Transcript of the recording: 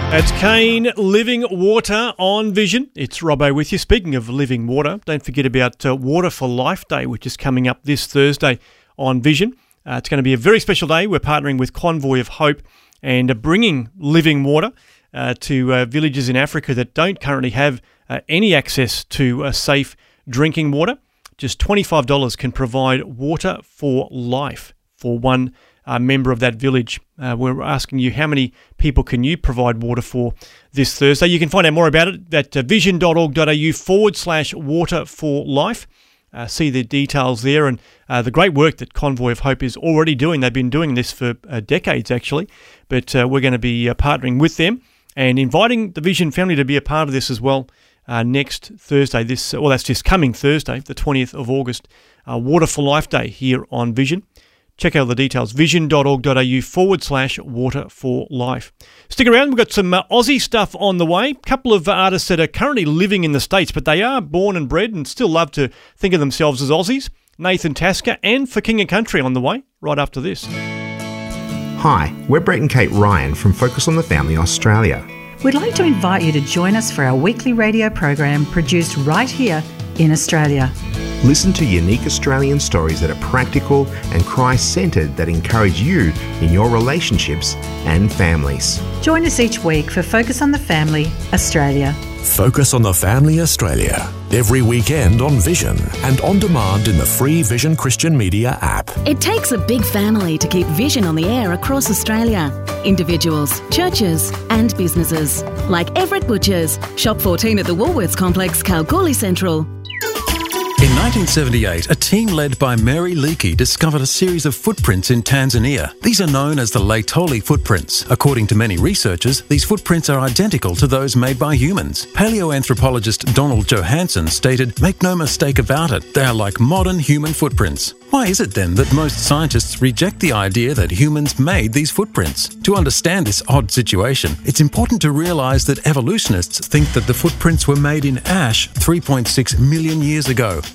That's Kane, Living Water on Vision. It's Robbo with you. Speaking of living water, don't forget about Water for Life Day, which is coming up this Thursday on Vision. It's going to be a very special day. We're partnering with Convoy of Hope and bringing living water to villages in Africa that don't currently have any access to safe drinking water. Just $25 can provide water for life for one member of that village. We're asking you, how many people can you provide water for this Thursday? You can find out more about it at vision.org.au/water for life. See the details there and the great work that Convoy of Hope is already doing. They've been doing this for decades, actually, but we're going to be partnering with them and inviting the Vision family to be a part of this as well next Thursday. That's just coming Thursday, the 20th of August, Water for Life Day here on Vision. Check out the details, vision.org.au/water for life. Stick around, we've got some Aussie stuff on the way. A couple of artists that are currently living in the States, but they are born and bred and still love to think of themselves as Aussies. Nathan Tasker and For King and Country on the way, right after this. Hi, we're Brett and Kate Ryan from Focus on the Family Australia. We'd like to invite you to join us for our weekly radio program produced right here in Australia. Listen to unique Australian stories that are practical and Christ-centred that encourage you in your relationships and families. Join us each week for Focus on the Family Australia. Focus on the Family Australia, every weekend on Vision and on demand in the free Vision Christian Media app. It takes a big family to keep Vision on the air across Australia. Individuals, churches and businesses. Like Everett Butchers, Shop 14 at the Woolworths Complex, Kalgoorlie Central. In 1978, a team led by Mary Leakey discovered a series of footprints in Tanzania. These are known as the Laetoli footprints. According to many researchers, these footprints are identical to those made by humans. Paleoanthropologist Donald Johanson stated, "Make no mistake about it, they are like modern human footprints." Why is it then that most scientists reject the idea that humans made these footprints? To understand this odd situation, it's important to realise that evolutionists think that the footprints were made in ash 3.6 million years ago.